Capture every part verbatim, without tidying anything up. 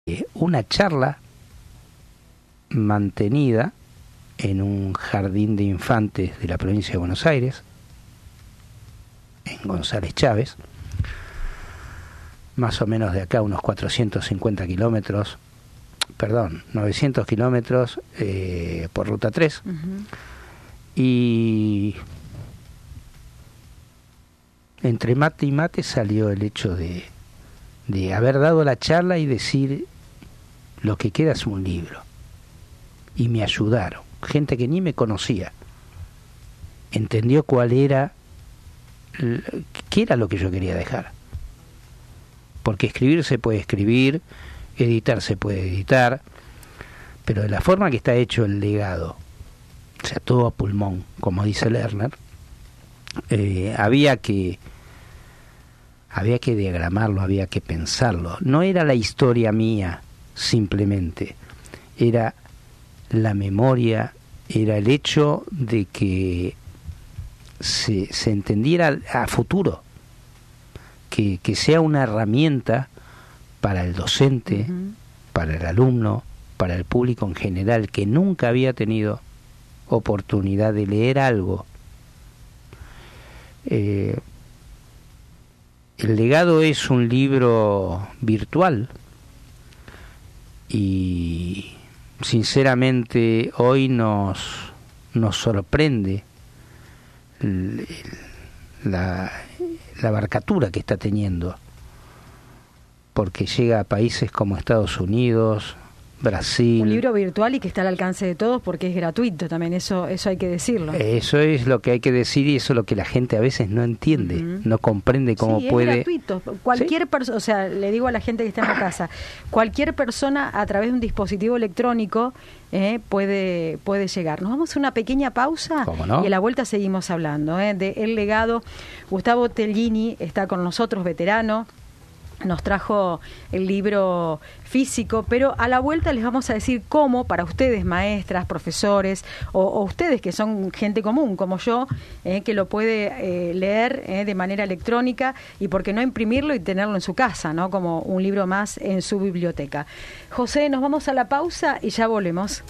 una charla mantenida en un jardín de infantes de la provincia de Buenos Aires, en González Chávez, más o menos de acá unos cuatrocientos cincuenta kilómetros, perdón, novecientos kilómetros eh, por ruta tres. Uh-huh. Y entre mate y mate salió el hecho de, de haber dado la charla y decir: lo que queda es un libro. Y me ayudaron, gente que ni me conocía, entendió cuál era, qué era lo que yo quería dejar. Porque escribir se puede escribir, editar se puede editar, pero de la forma que está hecho el legado, o sea, todo a pulmón, como dice Lerner, eh, había que había que diagramarlo, había que pensarlo. No era la historia mía simplemente, era la memoria, era el hecho de que se, se entendiera a futuro, que, que sea una herramienta para el docente, uh-huh. para el alumno, para el público en general, que nunca había tenido oportunidad de leer algo. Eh, el legado es un libro virtual y sinceramente hoy nos nos sorprende el, el, la, la abarcatura que está teniendo, porque llega a países como Estados Unidos, Brasil. Un libro virtual y que está al alcance de todos porque es gratuito también, eso eso hay que decirlo. Eso es lo que hay que decir y eso es lo que la gente a veces no entiende, uh-huh. no comprende cómo sí, puede... es gratuito. Cualquier ¿Sí? persona, o sea, le digo a la gente que está en la casa, cualquier persona a través de un dispositivo electrónico eh, puede puede llegar. Nos vamos a una pequeña pausa. ¿Cómo no? Y a la vuelta seguimos hablando eh, de El Legado. Gustavo Tellini está con nosotros, veterano. Nos trajo el libro físico, pero a la vuelta les vamos a decir cómo, para ustedes, maestras, profesores, o, o ustedes que son gente común, como yo, eh, que lo puede eh, leer eh, de manera electrónica y por qué no imprimirlo y tenerlo en su casa, ¿no? Como un libro más en su biblioteca. José, nos vamos a la pausa y ya volvemos.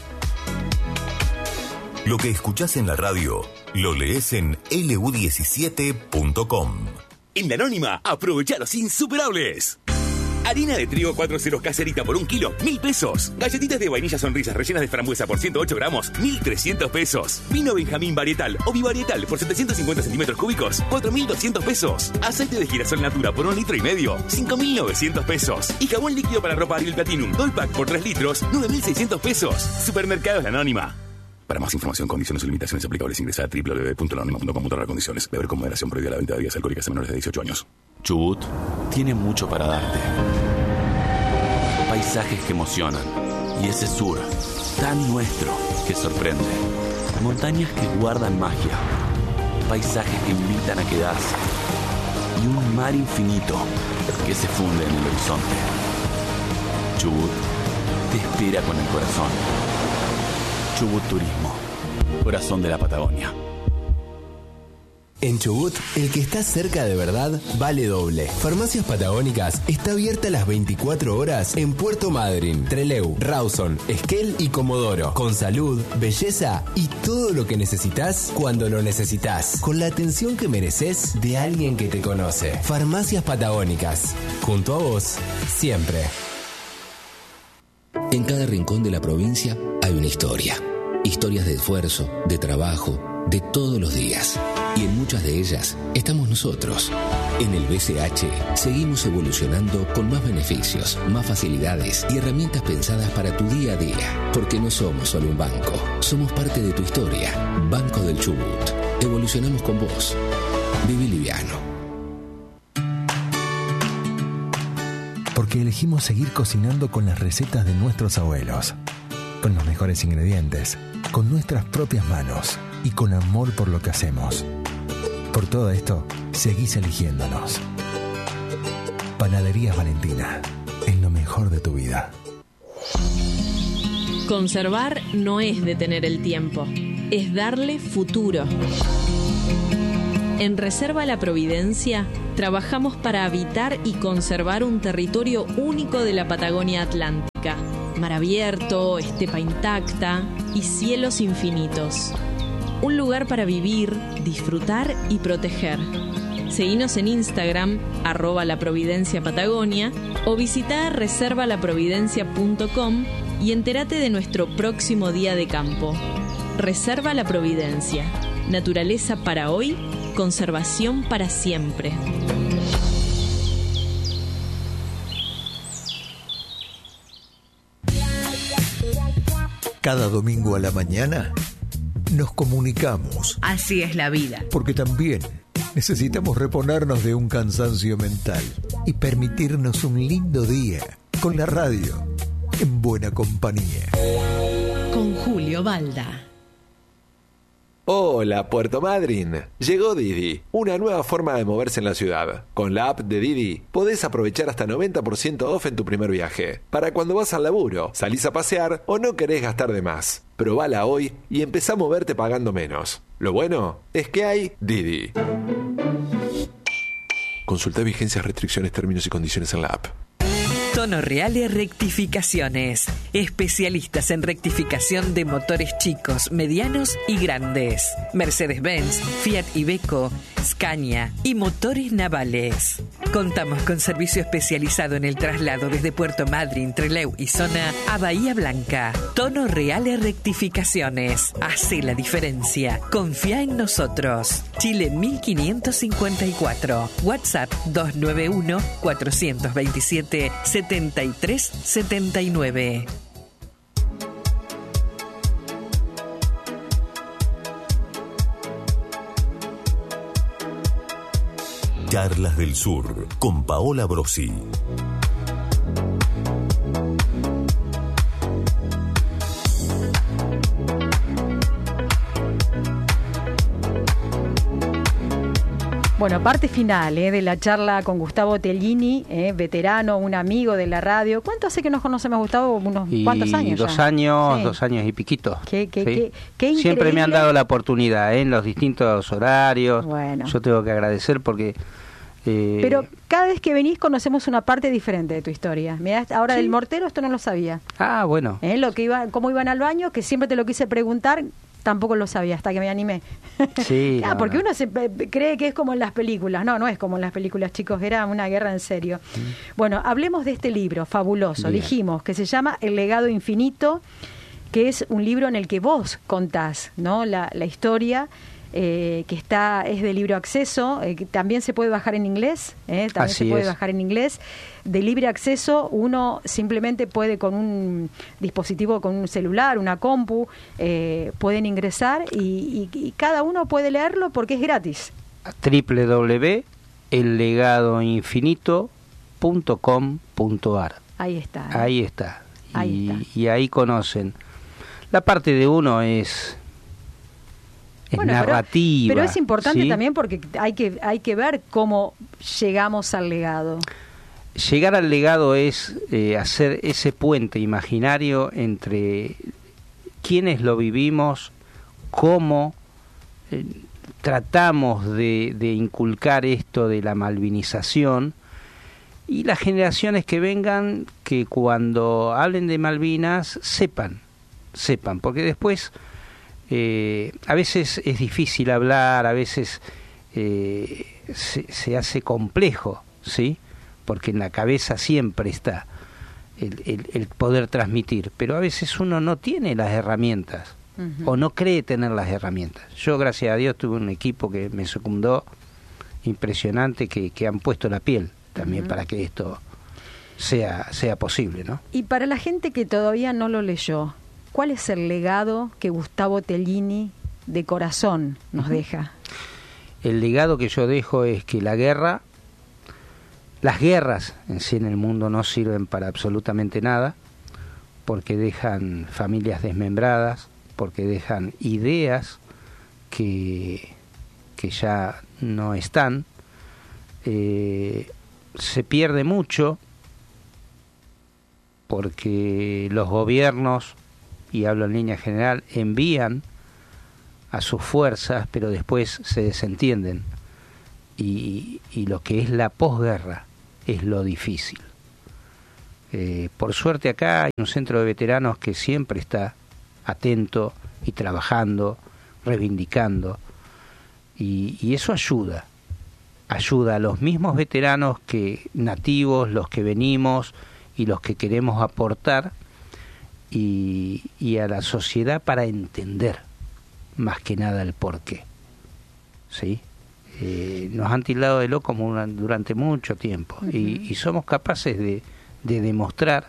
Lo que escuchás en la radio, lo lees en L U diecisiete punto com. En La Anónima, aprovecha los insuperables. Harina de trigo cuatro ceros caserita por un kilo, mil pesos. Galletitas de vainilla sonrisas rellenas de frambuesa por ciento ocho gramos, mil trescientos pesos. Vino Benjamín varietal o bivarietal por setecientos cincuenta centímetros cúbicos, cuatro mil doscientos pesos. Aceite de girasol natura por un litro y medio, cinco mil novecientos pesos. Y jabón líquido para ropa Ariel Platinum Dollpack por tres litros, nueve mil seiscientos pesos. Supermercados La Anónima. Para más información, condiciones y limitaciones aplicables, ingresa a doble u doble u doble u punto la anónima punto com punto a r condiciones. Beber con moderación, prohibida la venta de bebidas alcohólicas a menores de dieciocho años. Chubut tiene mucho para darte. Paisajes que emocionan. Y ese sur, tan nuestro, que sorprende. Montañas que guardan magia. Paisajes que invitan a quedarse. Y un mar infinito que se funde en el horizonte. Chubut te espera con el corazón. Chubut Turismo, corazón de la Patagonia. En Chubut, el que está cerca de verdad vale doble. Farmacias Patagónicas está abierta las veinticuatro horas en Puerto Madryn, Trelew, Rawson, Esquel y Comodoro. Con salud, belleza y todo lo que necesitas cuando lo necesitas. Con la atención que mereces de alguien que te conoce. Farmacias Patagónicas, junto a vos, siempre. En cada rincón de la provincia hay una historia. Historias de esfuerzo, de trabajo, de todos los días. Y en muchas de ellas estamos nosotros. En el B C H seguimos evolucionando con más beneficios, más facilidades y herramientas pensadas para tu día a día. Porque no somos solo un banco, somos parte de tu historia. Banco del Chubut. Evolucionamos con vos. Viví liviano. Porque elegimos seguir cocinando con las recetas de nuestros abuelos. Con los mejores ingredientes, con nuestras propias manos y con amor por lo que hacemos. Por todo esto, seguís eligiéndonos. Panaderías Valentina, en lo mejor de tu vida. Conservar no es detener el tiempo, es darle futuro. En Reserva La Providencia trabajamos para habitar y conservar un territorio único de la Patagonia Atlántica. Mar abierto, estepa intacta y cielos infinitos. Un lugar para vivir, disfrutar y proteger. Seguinos en Instagram, arroba La Providencia Patagonia, o visita reserva la providencia punto com y entérate de nuestro próximo día de campo. Reserva La Providencia. Naturaleza para hoy, conservación para siempre. Cada domingo a la mañana nos comunicamos. Así es la vida. Porque también necesitamos reponernos de un cansancio mental y permitirnos un lindo día con la radio en buena compañía. Con Julio Balda. Hola, Puerto Madryn. Llegó Didi, una nueva forma de moverse en la ciudad. Con la app de Didi podés aprovechar hasta noventa por ciento off en tu primer viaje. Para cuando vas al laburo, salís a pasear o no querés gastar de más. Probala hoy y empezá a moverte pagando menos. Lo bueno es que hay Didi. Consulta vigencias, restricciones, términos y condiciones en la app. Tono Reale Rectificaciones. Especialistas en rectificación de motores chicos, medianos y grandes. Mercedes-Benz, Fiat Iveco, Scania y motores navales. Contamos con servicio especializado en el traslado desde Puerto Madryn, Trelew y zona a Bahía Blanca. Tono Reale Rectificaciones. Hace la diferencia. Confía en nosotros. Chile mil quinientos cincuenta y cuatro. WhatsApp dos nueve uno, cuatro dos siete, setenta y tres setenta y nueve. Charlas del Sur con Paola Brosi. Bueno, parte final eh, de la charla con Gustavo Tellini, eh, veterano, un amigo de la radio. ¿Cuánto hace que nos conocemos, Gustavo? ¿Unos y cuántos años Dos ya? años, Sí. dos años y piquito. Qué, qué, ¿sí? qué, qué increíble. Siempre me han dado la oportunidad eh, en los distintos horarios. Bueno. Yo tengo que agradecer porque... Eh, Pero cada vez que venís conocemos una parte diferente de tu historia. Mirá, ahora Sí. del mortero esto no lo sabía. Ah, bueno. ¿Eh? Lo que iba, cómo iban al baño, que siempre te lo quise preguntar, tampoco lo sabía hasta que me animé. Sí. ah, no, porque no. uno se eh, cree que es como en las películas. No, no es como en las películas, chicos. Era una guerra en serio. Mm. Bueno, hablemos de este libro fabuloso. Bien. Dijimos que se llama El legado infinito, que es un libro en el que vos contás, ¿no? La, la historia. Eh, que está es de libre acceso, eh, que también se puede bajar en inglés, eh, también Así se puede es. bajar en inglés. De libre acceso, uno simplemente puede con un dispositivo, con un celular, una compu, eh, pueden ingresar y, y, y cada uno puede leerlo porque es gratis. doble u doble u doble u punto el legado infinito punto com punto a r. Ahí está. ¿eh? Ahí está. Ahí y, está. y ahí conocen. La parte de uno es... Es bueno, narrativa. Pero, pero es importante ¿sí? también porque hay que hay que ver cómo llegamos al legado. Llegar al legado es eh, hacer ese puente imaginario entre quienes lo vivimos, cómo eh, tratamos de, de inculcar esto de la malvinización y las generaciones que vengan que cuando hablen de Malvinas sepan, sepan, porque después... Eh, a veces es difícil hablar, a veces eh, se, se hace complejo, ¿sí? Porque en la cabeza siempre está el, el, el poder transmitir, pero a veces uno no tiene las herramientas uh-huh. o no cree tener las herramientas. Yo, gracias a Dios, tuve un equipo que me secundó impresionante, que, que han puesto la piel también uh-huh. para que esto sea, sea posible, ¿no? Y para la gente que todavía no lo leyó, ¿cuál es el legado que Gustavo Tellini de corazón nos deja? El legado que yo dejo es que la guerra, las guerras en sí en el mundo no sirven para absolutamente nada, porque dejan familias desmembradas, porque dejan ideas que, que ya no están, eh, se pierde mucho porque los gobiernos, y hablo en línea general, envían a sus fuerzas, pero después se desentienden. y, y lo que es la posguerra es lo difícil. Eh, por suerte acá hay un centro de veteranos que siempre está atento y trabajando, reivindicando, y, y eso ayuda, ayuda a los mismos veteranos que nativos, los que venimos y los que queremos aportar, y, y a la sociedad para entender más que nada el porqué, ¿sí? Eh, nos han tildado de locos durante mucho tiempo, uh-huh. y, y somos capaces de, de demostrar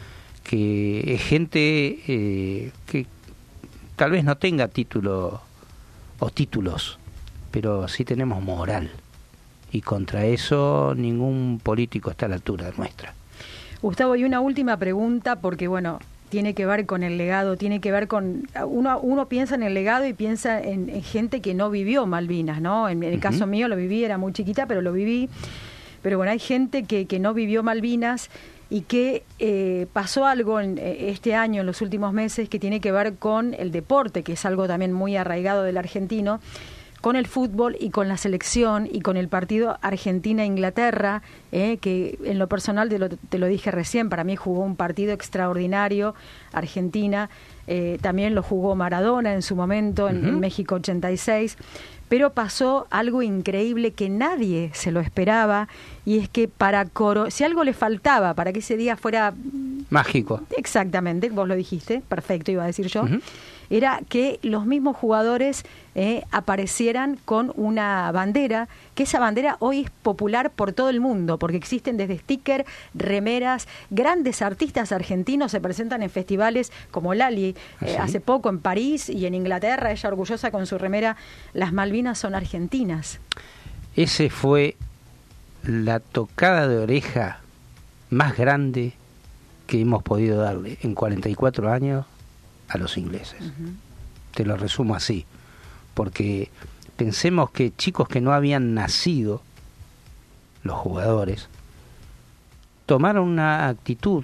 que es gente eh, que tal vez no tenga título o títulos, pero sí tenemos moral, y contra eso ningún político está a la altura nuestra. Gustavo, y una última pregunta, porque bueno, tiene que ver con el legado, tiene que ver con... Uno, uno piensa en el legado y piensa en, en gente que no vivió Malvinas, ¿no? En, en el uh-huh. caso mío lo viví, era muy chiquita, pero lo viví. Pero bueno, hay gente que, que no vivió Malvinas y que eh, pasó algo en este año, en los últimos meses, que tiene que ver con el deporte, que es algo también muy arraigado del argentino, con el fútbol y con la selección y con el partido Argentina-Inglaterra, eh, que en lo personal te lo, te lo dije recién, para mí jugó un partido extraordinario. Argentina, eh, también lo jugó Maradona en su momento, en, uh-huh. en México ochenta y seis, pero pasó algo increíble que nadie se lo esperaba, y es que para Coro, si algo le faltaba para que ese día fuera... mágico. Exactamente, vos lo dijiste, perfecto, iba a decir yo. Uh-huh. Era que los mismos jugadores eh, aparecieran con una bandera, que esa bandera hoy es popular por todo el mundo, porque existen desde sticker, remeras, grandes artistas argentinos se presentan en festivales como Lali, eh, ¿Ah, sí? hace poco en París y en Inglaterra, ella orgullosa con su remera, las Malvinas son argentinas. Ese fue la tocada de oreja más grande que hemos podido darle en cuarenta y cuatro años a los ingleses. Uh-huh. Te lo resumo así, porque pensemos que chicos que no habían nacido, los jugadores, tomaron una actitud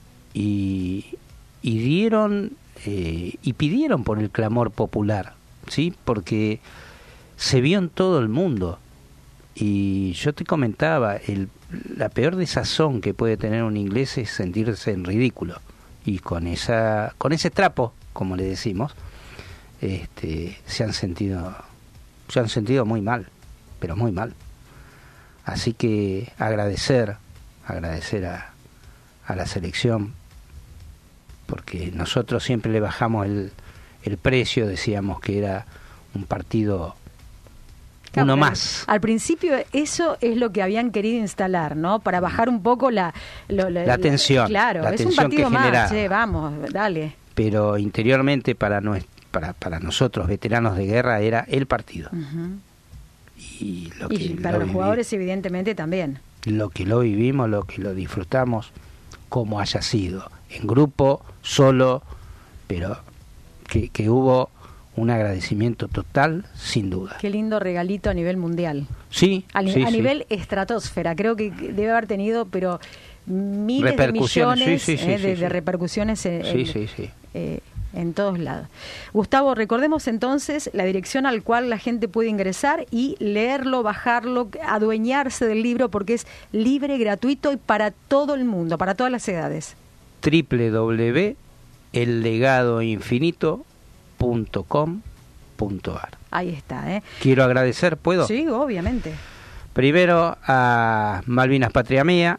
y, y dieron eh, y pidieron por el clamor popular, ¿sí? Porque se vio en todo el mundo, y yo te comentaba, el, la peor desazón que puede tener un inglés es sentirse en ridículo. Y con esa con ese trapo, como le decimos, este, se han sentido se han sentido muy mal, pero muy mal. Así que agradecer, agradecer a, a la selección, porque nosotros siempre le bajamos el, el precio, decíamos que era un partido Claro, uno más. Al principio eso es lo que habían querido instalar, ¿no? Para bajar un poco la... Lo, la, la tensión. La, claro, la es tensión un partido que más, genera. che, vamos, dale. Pero interiormente para, nuestro, para, para nosotros, veteranos de guerra, era el partido. Uh-huh. Y, lo que y para los viví, jugadores evidentemente también. Lo que lo vivimos, lo que lo disfrutamos, como haya sido, en grupo, solo, pero que, que hubo... un agradecimiento total, sin duda. Qué lindo regalito a nivel mundial. Sí, A, sí, a sí. nivel estratosfera, creo que debe haber tenido, pero miles de repercusiones, millones sí, sí, eh, sí, de, sí. de repercusiones en, Sí, en, sí, sí. Eh, en todos lados. Gustavo, recordemos entonces la dirección al cual la gente puede ingresar y leerlo, bajarlo, adueñarse del libro, porque es libre, gratuito y para todo el mundo, para todas las edades. doble u doble u doble u punto el legado infinito punto com punto a r. Ahí está, ¿eh? Quiero agradecer, ¿puedo? Sí, obviamente. Primero a Malvinas Patria Mía,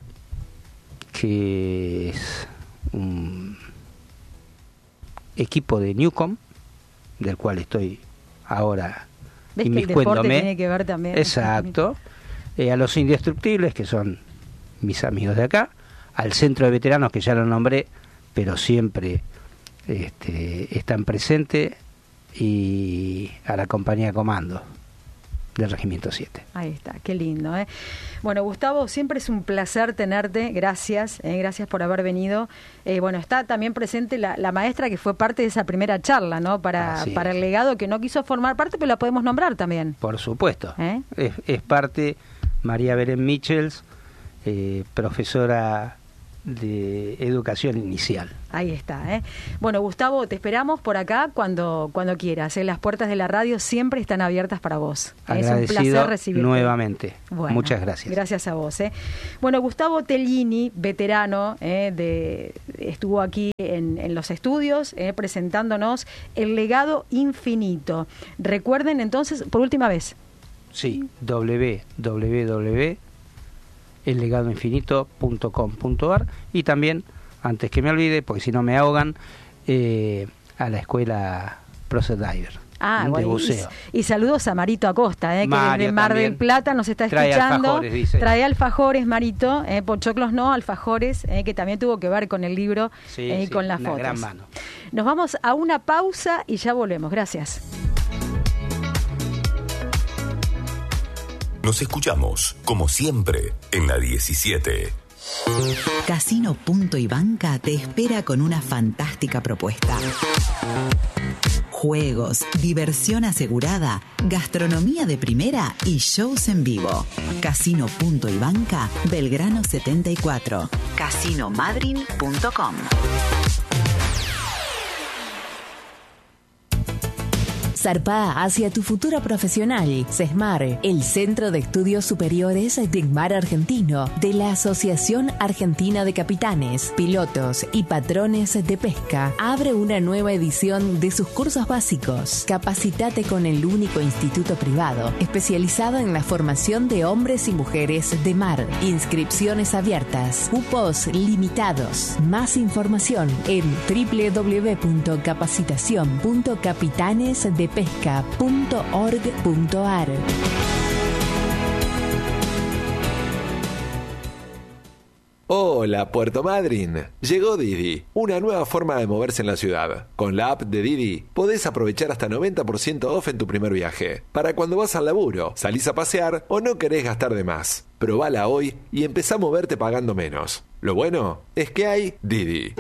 que es un equipo de Newcom, del cual estoy ahora ¿Ves que el deporte inmiscuéndome. tiene que ver también? Exacto. Eh, a los Indestructibles, que son mis amigos de acá, al Centro de Veteranos, que ya lo nombré, pero siempre este, están presentes, y a la compañía Comando del Regimiento siete. Ahí está, qué lindo, ¿eh? Bueno, Gustavo, siempre es un placer tenerte, gracias, eh, gracias por haber venido. Eh, bueno, está también presente la, la maestra que fue parte de esa primera charla, ¿no? Para, para el legado, que no quiso formar parte, pero la podemos nombrar también. Por supuesto, ¿Eh? es, es parte María Belén Michels, eh, profesora de educación inicial. Ahí está, ¿eh? Bueno, Gustavo, te esperamos por acá cuando, cuando quieras, ¿eh? Las puertas de la radio siempre están abiertas para vos. Agradecido es un placer recibirte nuevamente. Bueno, muchas gracias. Gracias a vos, ¿eh? Bueno, Gustavo Tellini, veterano, ¿eh? de, estuvo aquí en, en los estudios ¿eh? presentándonos El legado infinito. Recuerden entonces, por última vez. Sí, doble u doble u doble u punto el legado infinito punto com punto a r y también, antes que me olvide, porque si no me ahogan, eh, a la escuela Procer Diver. Ah, de bueno, buceo. Y, y saludos a Marito Acosta, eh, que Mario desde Mar también. del Plata nos está Trae escuchando. alfajores, dice. Trae alfajores, Marito, eh, pochoclos no, alfajores, eh, que también tuvo que ver con el libro Sí, eh, y sí, con las una fotos. gran mano. Nos vamos a una pausa y ya volvemos. Gracias. Nos escuchamos, como siempre, en la diecisiete. Casino Punto y Banca te espera con una fantástica propuesta. Juegos, diversión asegurada, gastronomía de primera y shows en vivo. Casino Punto y Banca, Belgrano setenta y cuatro. casino madryn punto com. Zarpá hacia tu futuro profesional. CESMAR, el Centro de Estudios Superiores de Mar Argentino, de la Asociación Argentina de Capitanes, Pilotos y Patrones de Pesca, abre una nueva edición de sus cursos básicos. Capacitate con el único instituto privado especializado en la formación de hombres y mujeres de mar. Inscripciones abiertas, cupos limitados. Más información en doble u doble u doble u punto capacitación punto capitanes de pesca punto org punto a r. Hola, Puerto Madryn. Llegó Didi, una nueva forma de moverse en la ciudad. Con la app de Didi podés aprovechar hasta noventa por ciento off en tu primer viaje. Para cuando vas al laburo, salís a pasear o no querés gastar de más. Probala hoy y empezá a moverte pagando menos. Lo bueno es que hay Didi.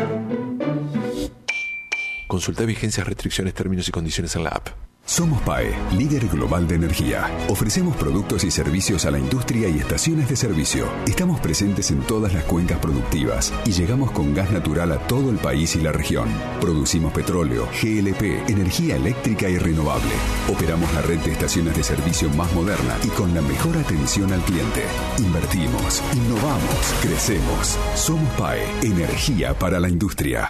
Consulta vigencias, restricciones, términos y condiciones en la app. Somos P A E, líder global de energía. Ofrecemos productos y servicios a la industria y estaciones de servicio. Estamos presentes en todas las cuencas productivas y llegamos con gas natural a todo el país y la región. Producimos petróleo, G L P, energía eléctrica y renovable. Operamos la red de estaciones de servicio más moderna y con la mejor atención al cliente. Invertimos, innovamos, crecemos. Somos P A E, energía para la industria.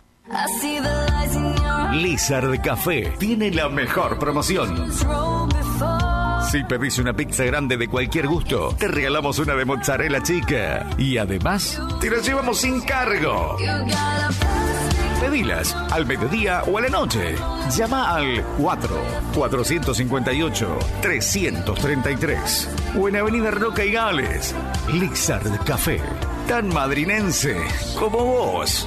Lizard Café tiene la mejor promoción. Si pedís una pizza grande de cualquier gusto, te regalamos una de mozzarella chica. Y además, te la llevamos sin cargo. Pedilas al mediodía o a la noche. Llama al cuatro, cuatro cinco ocho, tres tres tres o en Avenida Roca y Gales. Lizard Café, tan madrinense como vos.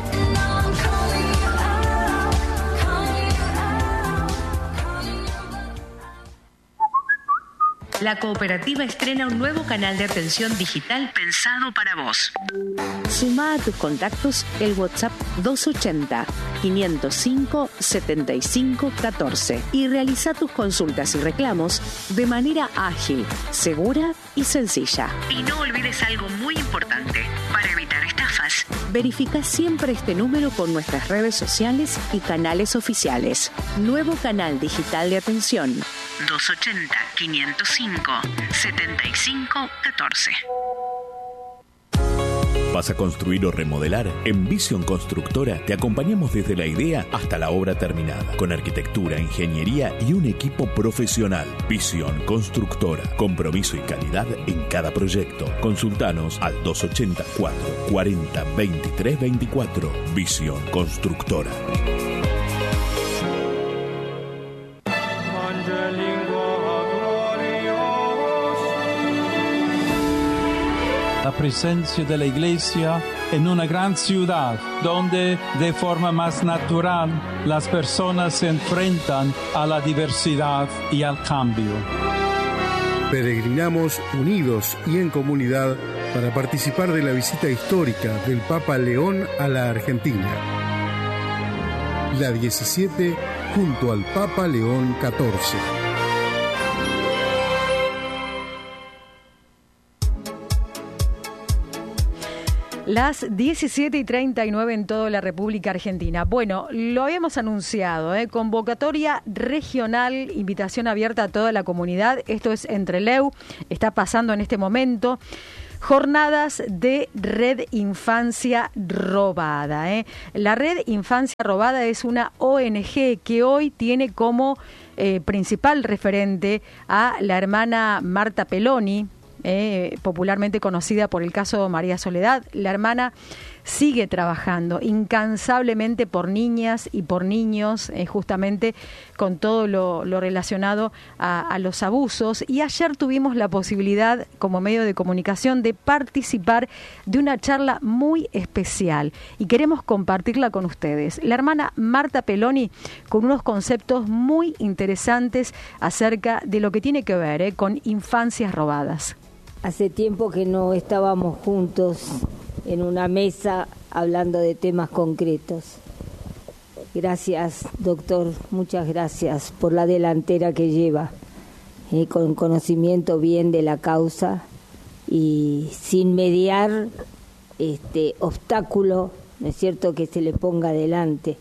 La cooperativa estrena un nuevo canal de atención digital pensado para vos. Sumá a tus contactos el WhatsApp doscientos ochenta, quinientos cinco, setenta y cinco, catorce y realiza tus consultas y reclamos de manera ágil, segura y sencilla. Y no olvides algo muy importante para evitar estafas. Verifica siempre este número con nuestras redes sociales y canales oficiales. Nuevo canal digital de atención. doscientos ochenta, quinientos cinco, setenta y cinco, catorce. ¿Vas a construir o remodelar? En Vision Constructora te acompañamos desde la idea hasta la obra terminada, con arquitectura, ingeniería y un equipo profesional. Vision Constructora, compromiso y calidad en cada proyecto. Consultanos al doscientos ochenta, cuatro cuarenta, veintitrés veinticuatro. Vision Constructora. La presencia de la iglesia en una gran ciudad donde de forma más natural las personas se enfrentan a la diversidad y al cambio. Peregrinamos unidos y en comunidad para participar de la visita histórica del Papa León a la Argentina. La diecisiete junto al Papa León catorce. Las diecisiete y treinta y nueve en toda la República Argentina. Bueno, lo habíamos anunciado, ¿eh? Convocatoria regional, invitación abierta a toda la comunidad. Esto es en Trelew, está pasando en este momento. Jornadas de Red Infancia Robada. ¿eh? La Red Infancia Robada es una O N G que hoy tiene como eh, principal referente a la hermana Marta Peloni, Eh, popularmente conocida por el caso María Soledad. La hermana sigue trabajando incansablemente por niñas y por niños, eh, justamente con todo lo, lo relacionado a, a los abusos. Y ayer tuvimos la posibilidad, como medio de comunicación, de participar de una charla muy especial y queremos compartirla con ustedes. La hermana Marta Peloni, con unos conceptos muy interesantes acerca de lo que tiene que ver eh, con infancias robadas. Hace tiempo que no estábamos juntos en una mesa hablando de temas concretos. Gracias, doctor, muchas gracias por la delantera que lleva, eh, con conocimiento bien de la causa y sin mediar este obstáculo, ¿no es cierto?, que se le ponga adelante.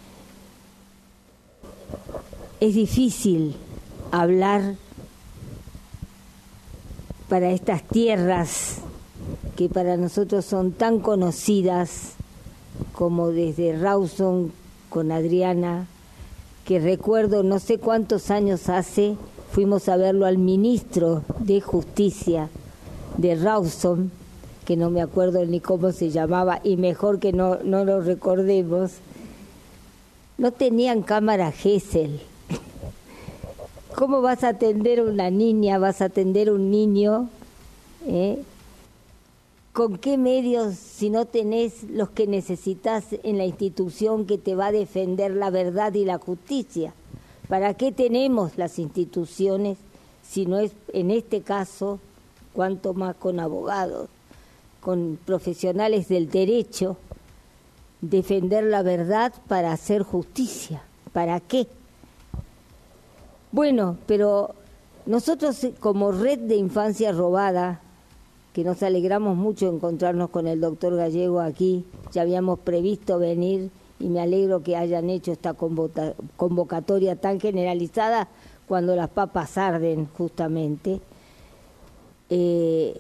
Es difícil hablar para estas tierras que para nosotros son tan conocidas, como desde Rawson con Adriana, que recuerdo no sé cuántos años hace, fuimos a verlo al ministro de Justicia de Rawson, que no me acuerdo ni cómo se llamaba, y mejor que no, no lo recordemos. No tenían cámara Gesell. ¿Cómo vas a atender a una niña, vas a atender a un niño? ¿Eh? ¿Con qué medios si no tenés los que necesitas en la institución que te va a defender la verdad y la justicia? ¿Para qué tenemos las instituciones si no es, en este caso, cuanto más con abogados, con profesionales del derecho, defender la verdad para hacer justicia? ¿Para qué? Bueno, pero nosotros como Red de Infancia Robada, que nos alegramos mucho de encontrarnos con el doctor Gallego aquí, ya habíamos previsto venir y me alegro que hayan hecho esta convoca- convocatoria tan generalizada cuando las papas arden justamente. Eh,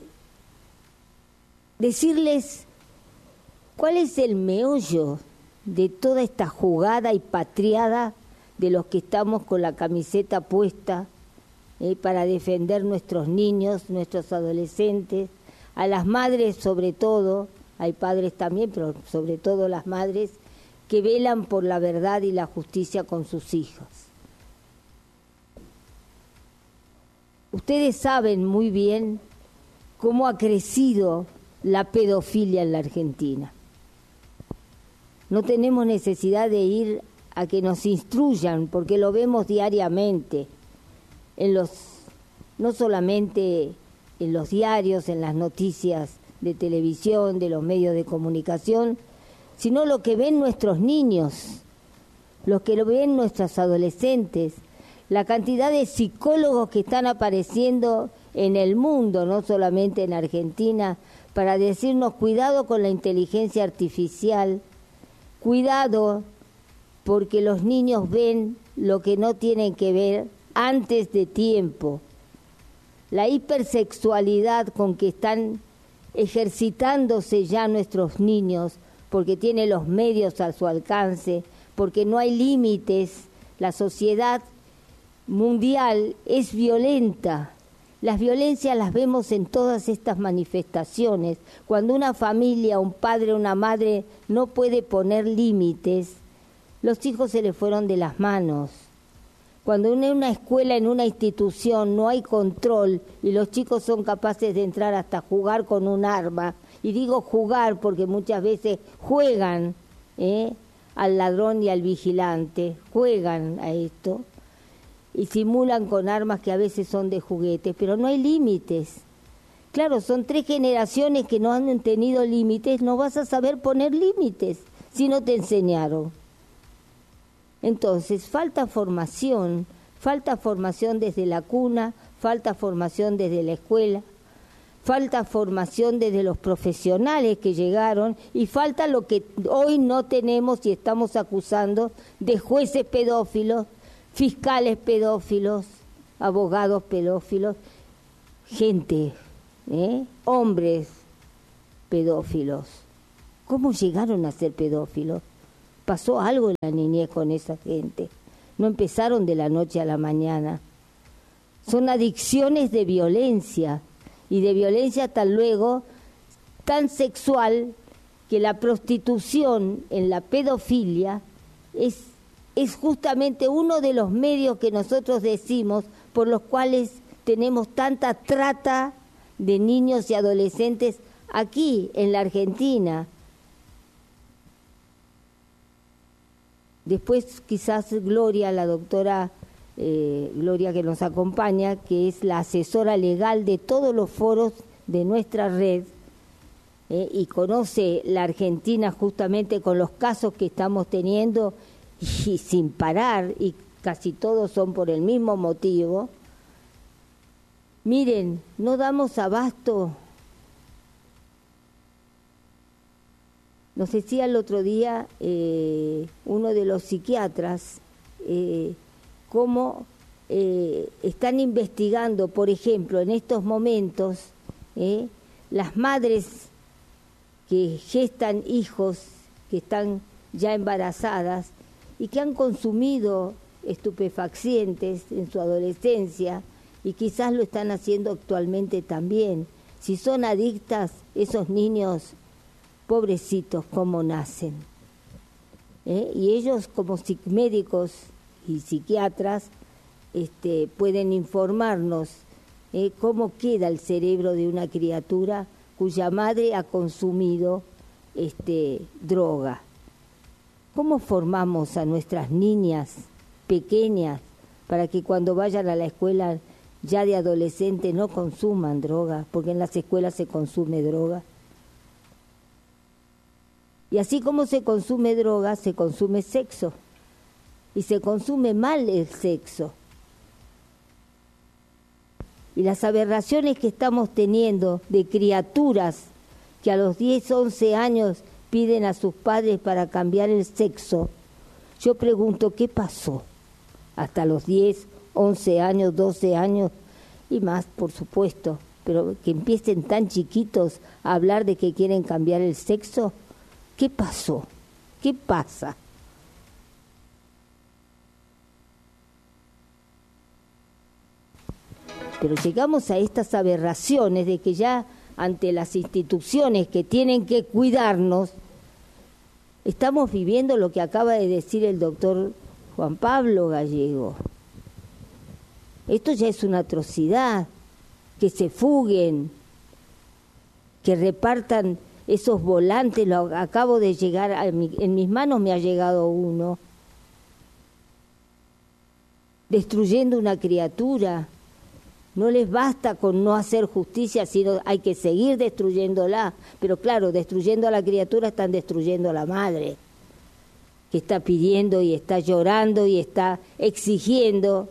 decirles cuál es el meollo de toda esta jugada y patriada de los que estamos con la camiseta puesta eh, para defender nuestros niños, nuestros adolescentes, a las madres sobre todo, hay padres también, pero sobre todo las madres, que velan por la verdad y la justicia con sus hijos. Ustedes saben muy bien cómo ha crecido la pedofilia en la Argentina. No tenemos necesidad de ir a que nos instruyan, porque lo vemos diariamente, en los, no solamente en los diarios, en las noticias de televisión, de los medios de comunicación, sino lo que ven nuestros niños, lo que lo ven nuestros adolescentes, la cantidad de psicólogos que están apareciendo en el mundo, no solamente en Argentina, para decirnos cuidado con la inteligencia artificial, cuidado porque los niños ven lo que no tienen que ver antes de tiempo. La hipersexualidad con que están ejercitándose ya nuestros niños, porque tienen los medios a su alcance, porque no hay límites. La sociedad mundial es violenta. Las violencias las vemos en todas estas manifestaciones. Cuando una familia, un padre, una madre no puede poner límites, los hijos se les fueron de las manos. Cuando en una escuela, en una institución, no hay control y los chicos son capaces de entrar hasta jugar con un arma, y digo jugar porque muchas veces juegan ¿eh? al ladrón y al vigilante, juegan a esto y simulan con armas que a veces son de juguete, pero no hay límites. Claro, son tres generaciones que no han tenido límites, no vas a saber poner límites si no te enseñaron. Entonces, falta formación, falta formación desde la cuna, falta formación desde la escuela, falta formación desde los profesionales que llegaron y falta lo que hoy no tenemos y estamos acusando de jueces pedófilos, fiscales pedófilos, abogados pedófilos, gente, ¿eh? hombres pedófilos. ¿Cómo llegaron a ser pedófilos? Pasó algo en la niñez con esa gente. No empezaron de la noche a la mañana. Son adicciones de violencia, y de violencia tal luego tan sexual que la prostitución en la pedofilia es, es justamente uno de los medios que nosotros decimos por los cuales tenemos tanta trata de niños y adolescentes aquí en la Argentina. Después quizás Gloria, la doctora eh, Gloria que nos acompaña, que es la asesora legal de todos los foros de nuestra red, eh, y conoce la Argentina justamente con los casos que estamos teniendo y sin parar, y casi todos son por el mismo motivo. Miren, no damos abasto. Nos decía el otro día eh, uno de los psiquiatras eh, cómo eh, están investigando, por ejemplo, en estos momentos, eh, las madres que gestan hijos que están ya embarazadas y que han consumido estupefacientes en su adolescencia y quizás lo están haciendo actualmente también. Si son adictas, esos niños, pobrecitos, cómo nacen. ¿Eh? Y ellos como médicos y psiquiatras este, pueden informarnos ¿eh? cómo queda el cerebro de una criatura cuya madre ha consumido este, droga. ¿Cómo formamos a nuestras niñas pequeñas para que cuando vayan a la escuela ya de adolescentes no consuman droga? Porque en las escuelas se consume droga. Y así como se consume droga, se consume sexo. Y se consume mal el sexo. Y las aberraciones que estamos teniendo de criaturas que a los diez, once años piden a sus padres para cambiar el sexo, yo pregunto, ¿qué pasó? Hasta los diez, once años, doce años y más, por supuesto, pero que empiecen tan chiquitos a hablar de que quieren cambiar el sexo. ¿Qué pasó? ¿Qué pasa? Pero llegamos a estas aberraciones de que ya ante las instituciones que tienen que cuidarnos, estamos viviendo lo que acaba de decir el doctor Juan Pablo Gallego. Esto ya es una atrocidad, que se fuguen, que repartan esos volantes. Lo acabo de llegar, a mi, en mis manos me ha llegado uno, destruyendo una criatura. No les basta con no hacer justicia, sino hay que seguir destruyéndola. Pero claro, destruyendo a la criatura están destruyendo a la madre, que está pidiendo y está llorando y está exigiendo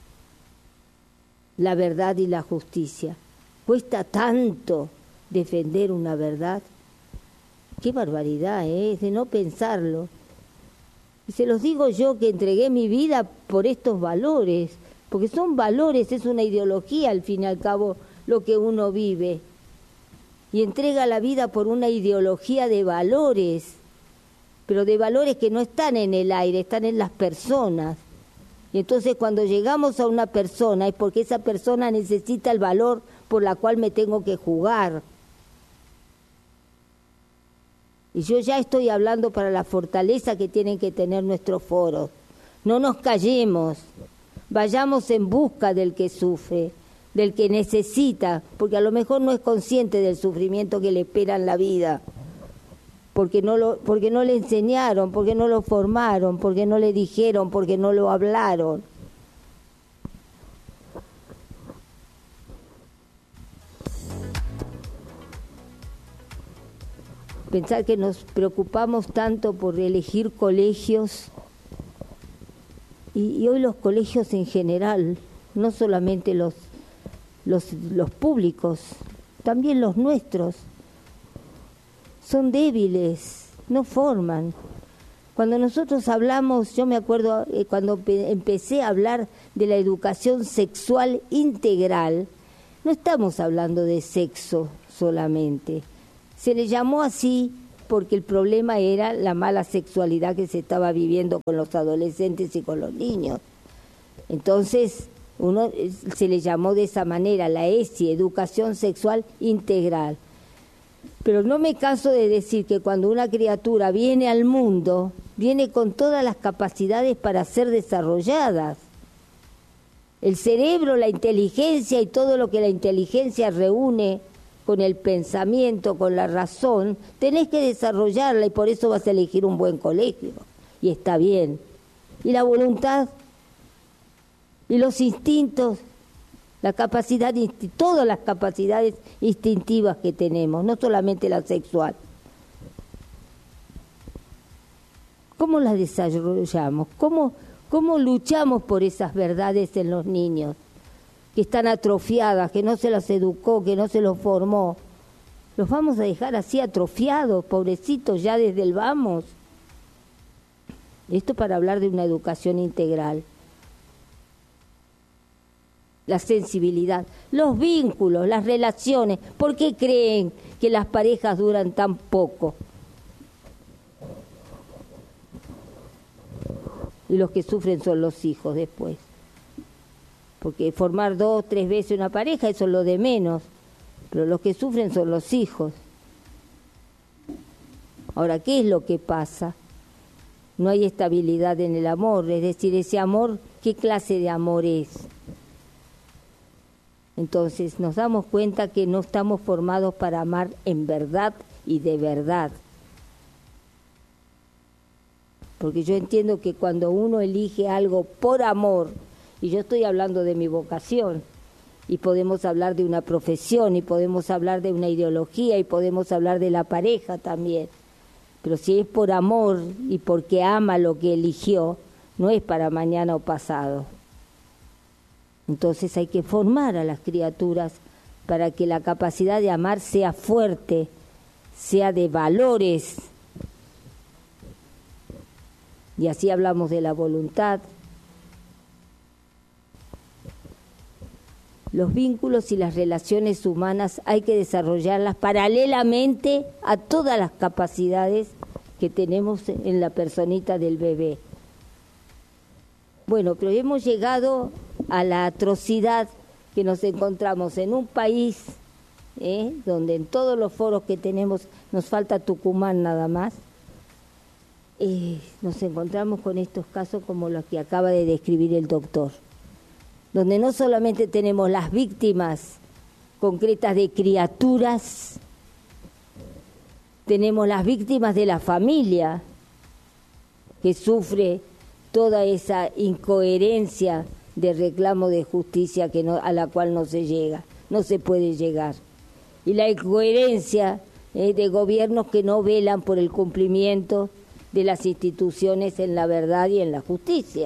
la verdad y la justicia. Cuesta tanto defender una verdad. Qué barbaridad, ¿eh? Es de no pensarlo. Y se los digo yo, que entregué mi vida por estos valores, porque son valores, es una ideología al fin y al cabo lo que uno vive. Y entrega la vida por una ideología de valores, pero de valores que no están en el aire, están en las personas. Y entonces cuando llegamos a una persona es porque esa persona necesita el valor por la cual me tengo que jugar. Y yo ya estoy hablando para la fortaleza que tienen que tener nuestros foros. No nos callemos, vayamos en busca del que sufre, del que necesita, porque a lo mejor no es consciente del sufrimiento que le espera en la vida, porque no lo, porque no le enseñaron, porque no lo formaron, porque no le dijeron, porque no lo hablaron. Pensar que nos preocupamos tanto por elegir colegios, y, y hoy los colegios en general, no solamente los, los, los públicos, también los nuestros, son débiles, no forman. Cuando nosotros hablamos, yo me acuerdo eh, cuando pe- empecé a hablar de la educación sexual integral, no estamos hablando de sexo solamente. Se le llamó así porque el problema era la mala sexualidad que se estaba viviendo con los adolescentes y con los niños. Entonces, uno se le llamó de esa manera, la E S I, Educación Sexual Integral. Pero no me canso de decir que cuando una criatura viene al mundo, viene con todas las capacidades para ser desarrolladas. El cerebro, la inteligencia y todo lo que la inteligencia reúne con el pensamiento, con la razón, tenés que desarrollarla y por eso vas a elegir un buen colegio. Y está bien. Y la voluntad y los instintos, la capacidad, todas las capacidades instintivas que tenemos, no solamente la sexual. ¿Cómo las desarrollamos? ¿Cómo, cómo luchamos por esas verdades en los niños que están atrofiadas, que no se las educó, que no se los formó? ¿Los vamos a dejar así atrofiados, pobrecitos, ya desde el vamos? Esto para hablar de una educación integral. La sensibilidad, los vínculos, las relaciones. ¿Por qué creen que las parejas duran tan poco? Y los que sufren son los hijos después. Porque formar dos, tres veces una pareja, eso es lo de menos. Pero los que sufren son los hijos. Ahora, ¿qué es lo que pasa? No hay estabilidad en el amor. Es decir, ese amor, ¿qué clase de amor es? Entonces nos damos cuenta que no estamos formados para amar en verdad y de verdad. Porque yo entiendo que cuando uno elige algo por amor, y yo estoy hablando de mi vocación, y podemos hablar de una profesión, y podemos hablar de una ideología, y podemos hablar de la pareja también, pero si es por amor y porque ama lo que eligió, no es para mañana o pasado. Entonces hay que formar a las criaturas para que la capacidad de amar sea fuerte, sea de valores. Y así hablamos de la voluntad. Los vínculos y las relaciones humanas hay que desarrollarlas paralelamente a todas las capacidades que tenemos en la personita del bebé. Bueno, pero hemos llegado a la atrocidad que nos encontramos en un país ¿eh? donde en todos los foros que tenemos, nos falta Tucumán nada más, eh, nos encontramos con estos casos como los que acaba de describir el doctor, donde no solamente tenemos las víctimas concretas de criaturas, tenemos las víctimas de la familia que sufre toda esa incoherencia de reclamo de justicia que no, a la cual no se llega, no se puede llegar. Y la incoherencia eh, de gobiernos que no velan por el cumplimiento de las instituciones en la verdad y en la justicia.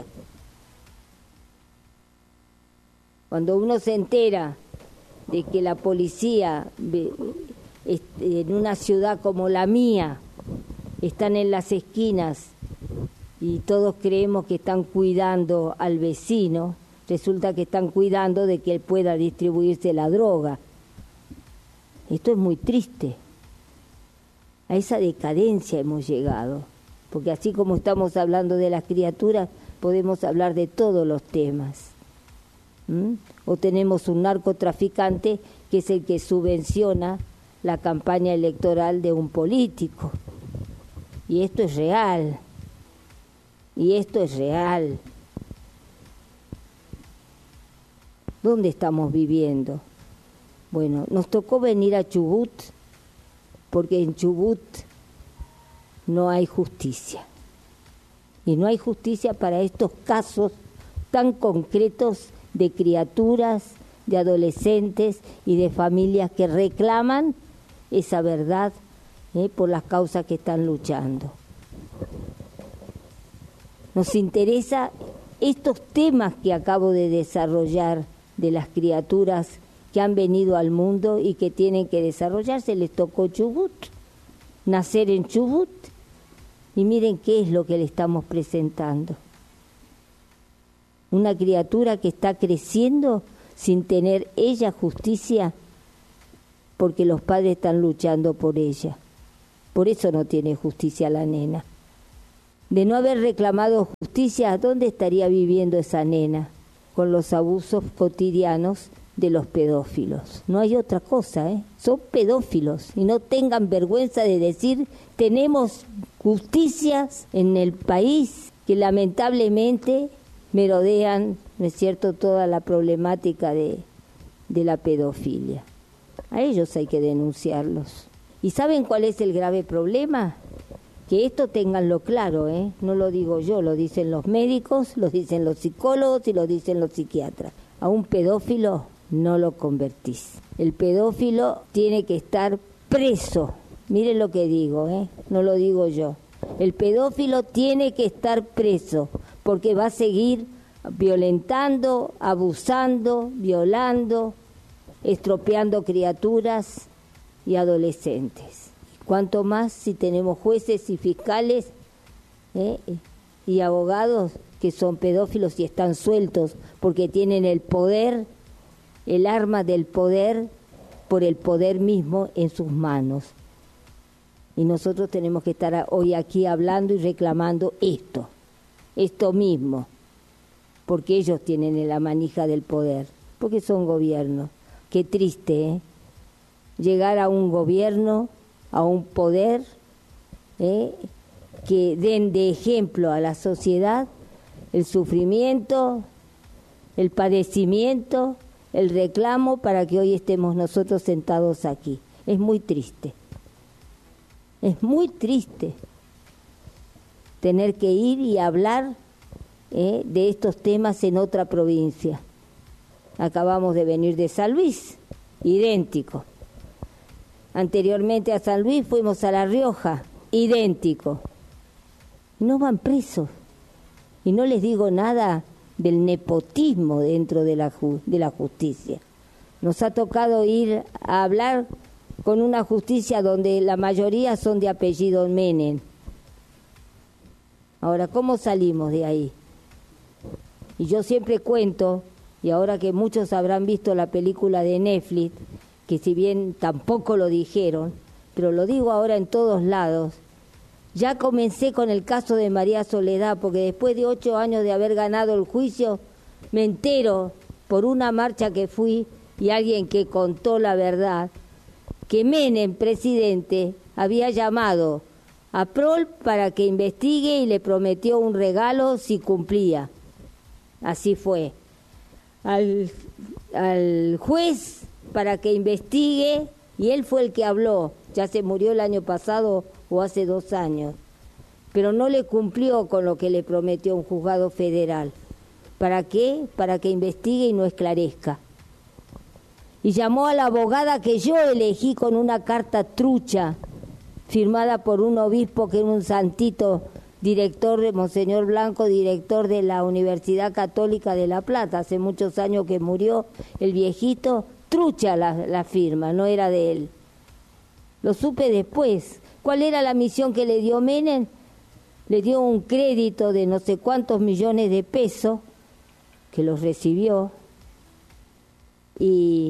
Cuando uno se entera de que la policía en una ciudad como la mía están en las esquinas y todos creemos que están cuidando al vecino, resulta que están cuidando de que él pueda distribuirse la droga. Esto es muy triste. A esa decadencia hemos llegado, porque así como estamos hablando de las criaturas, podemos hablar de todos los temas. ¿Mm? O tenemos un narcotraficante que es el que subvenciona la campaña electoral de un político. Y esto es real. Y esto es real. ¿Dónde estamos viviendo? Bueno, nos tocó venir a Chubut porque en Chubut no hay justicia. Y no hay justicia para estos casos tan concretos de criaturas, de adolescentes y de familias que reclaman esa verdad ¿eh? por las causas que están luchando. Nos interesa estos temas que acabo de desarrollar de las criaturas que han venido al mundo y que tienen que desarrollarse. Les tocó Chubut, nacer en Chubut, y miren qué es lo que le estamos presentando. Una criatura que está creciendo sin tener ella justicia, porque los padres están luchando por ella. Por eso no tiene justicia la nena. De no haber reclamado justicia, ¿dónde estaría viviendo esa nena? Con los abusos cotidianos de los pedófilos. No hay otra cosa, ¿eh? Son pedófilos, y no tengan vergüenza de decir: tenemos justicias en el país que lamentablemente merodean, ¿no es cierto?, toda la problemática de, de la pedofilia. A ellos hay que denunciarlos. ¿Y saben cuál es el grave problema? Que esto ténganlo claro, ¿eh? No lo digo yo, lo dicen los médicos, lo dicen los psicólogos y lo dicen los psiquiatras. A un pedófilo no lo convertís. El pedófilo tiene que estar preso. Miren lo que digo, ¿eh? No lo digo yo. El pedófilo tiene que estar preso, porque va a seguir violentando, abusando, violando, estropeando criaturas y adolescentes. Cuanto más si tenemos jueces y fiscales ¿eh? y abogados que son pedófilos y están sueltos porque tienen el poder, el arma del poder, por el poder mismo en sus manos. Y nosotros tenemos que estar hoy aquí hablando y reclamando esto, esto mismo, porque ellos tienen la manija del poder, porque son gobiernos. Qué triste, ¿eh? Llegar a un gobierno, a un poder, ¿eh? que den de ejemplo a la sociedad el sufrimiento, el padecimiento, el reclamo para que hoy estemos nosotros sentados aquí. Es muy triste, es muy triste tener que ir y hablar ¿eh? de estos temas en otra provincia. Acabamos de venir de San Luis, idéntico. Anteriormente a San Luis fuimos a La Rioja, idéntico. No van presos. Y no les digo nada del nepotismo dentro de la, ju- de la justicia. Nos ha tocado ir a hablar con una justicia donde la mayoría son de apellido Menem. Ahora, ¿cómo salimos de ahí? Y yo siempre cuento, y ahora que muchos habrán visto la película de Netflix, que si bien tampoco lo dijeron, pero lo digo ahora en todos lados, ya comencé con el caso de María Soledad, porque después de ocho años de haber ganado el juicio, me entero por una marcha que fui y alguien que contó la verdad, que Menem, presidente, había llamado a Prol para que investigue y le prometió un regalo si cumplía. Así fue. Al, al juez para que investigue, y él fue el que habló, ya se murió el año pasado o hace dos años, pero no le cumplió con lo que le prometió un juzgado federal. ¿Para qué? Para que investigue y no esclarezca. Y llamó a la abogada que yo elegí con una carta trucha, firmada por un obispo que era un santito, director de Monseñor Blanco, director de la Universidad Católica de La Plata, hace muchos años que murió el viejito, trucha la, la firma, no era de él. Lo supe después. ¿Cuál era la misión que le dio Menem? Le dio un crédito de no sé cuántos millones de pesos, que los recibió, y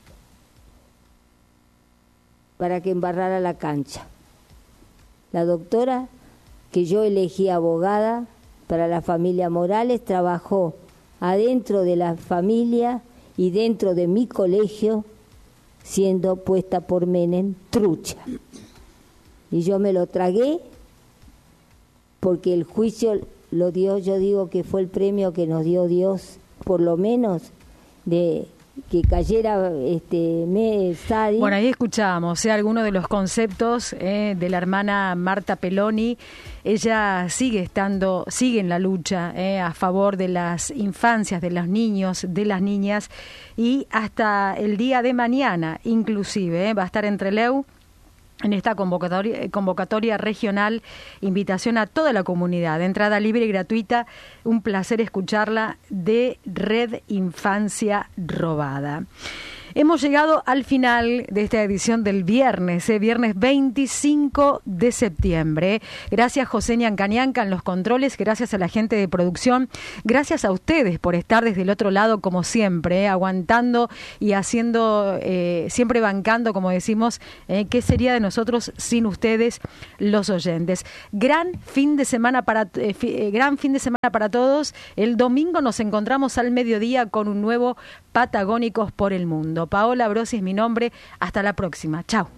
para que embarrara la cancha. La doctora, que yo elegí abogada para la familia Morales, trabajó adentro de la familia y dentro de mi colegio, siendo puesta por Menem trucha. Y yo me lo tragué porque el juicio lo dio, yo digo que fue el premio que nos dio Dios, por lo menos, de que cayera este me Sadi. Bueno, ahí escuchábamos ¿eh? algunos de los conceptos eh, de la hermana Marta Peloni. Ella sigue estando, sigue en la lucha eh, a favor de las infancias, de los niños, de las niñas, y hasta el día de mañana, inclusive, eh, va a estar en Trelew en esta convocatoria, convocatoria regional. Invitación a toda la comunidad, entrada libre y gratuita. Un placer escucharla, de Red Infancia Robada. Hemos llegado al final de esta edición del viernes, eh, viernes veinticinco de septiembre. Gracias José Ñancañanca en los controles, gracias a la gente de producción, gracias a ustedes por estar desde el otro lado como siempre, eh, aguantando y haciendo, eh, siempre bancando, como decimos, eh, qué sería de nosotros sin ustedes, los oyentes. Gran fin de semana para eh, fi, eh, gran fin de semana para todos. El domingo nos encontramos al mediodía con un nuevo Patagónicos por el Mundo. Paola Brosi es mi nombre. Hasta la próxima. Chao.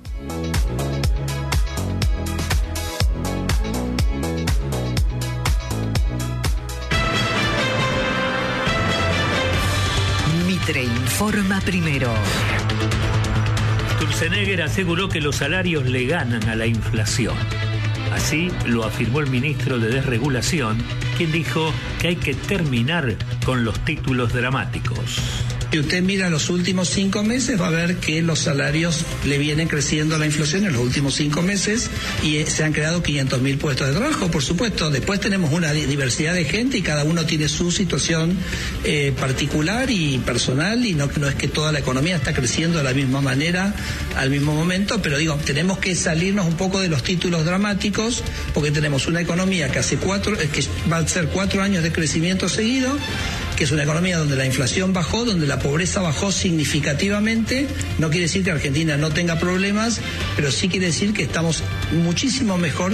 Mitre informa primero. Sturzenegger aseguró que los salarios le ganan a la inflación. Así lo afirmó el ministro de Desregulación, quien dijo que hay que terminar con los títulos dramáticos. Si usted mira los últimos cinco meses, va a ver que los salarios le vienen creciendo a la inflación en los últimos cinco meses y se han creado quinientos mil puestos de trabajo, por supuesto. Después tenemos una diversidad de gente y cada uno tiene su situación eh, particular y personal, y no, no es que toda la economía está creciendo de la misma manera al mismo momento, pero digo, tenemos que salirnos un poco de los títulos dramáticos, porque tenemos una economía que hace cuatro, que va a ser cuatro años de crecimiento seguido, que es una economía donde la inflación bajó, donde la pobreza bajó significativamente. No quiere decir que Argentina no tenga problemas, pero sí quiere decir que estamos muchísimo mejor.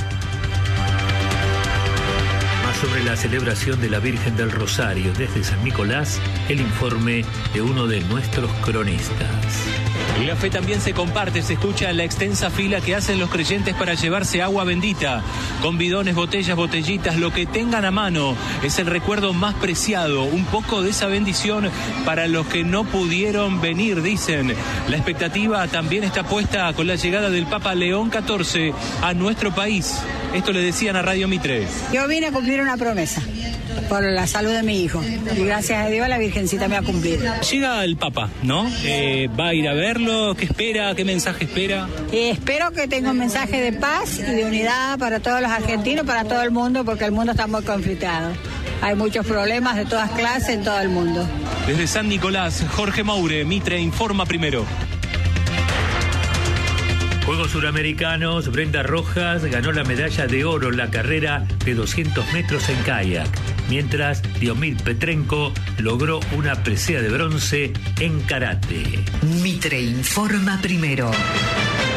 Más sobre la celebración de la Virgen del Rosario desde San Nicolás, el informe de uno de nuestros cronistas. Y la fe también se comparte, se escucha en la extensa fila que hacen los creyentes para llevarse agua bendita, con bidones, botellas, botellitas, lo que tengan a mano. Es el recuerdo más preciado, un poco de esa bendición para los que no pudieron venir, dicen. La expectativa también está puesta con la llegada del Papa León catorce a nuestro país. Esto le decían a Radio Mitre. Yo vine a cumplir una promesa por la salud de mi hijo, y gracias a Dios la Virgencita me ha cumplido. Llega el Papa, ¿no? Eh, ¿Va a ir a verlo? ¿Qué espera? ¿Qué mensaje espera? Y espero que tenga un mensaje de paz y de unidad para todos los argentinos, para todo el mundo, porque el mundo está muy conflictado. Hay muchos problemas de todas clases en todo el mundo. Desde San Nicolás, Jorge Maure, Mitre informa primero. Juegos Suramericanos, Brenda Rojas ganó la medalla de oro en la carrera de doscientos metros en kayak, mientras Diomir Petrenko logró una presea de bronce en karate. Mitre informa primero.